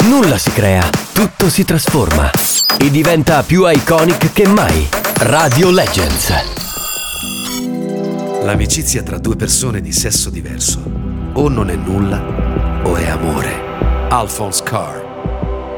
Nulla si crea, tutto si trasforma e diventa più iconic che mai. Radio Legends. L'amicizia tra due persone di sesso diverso o non è nulla o è amore. Alphonse Carr.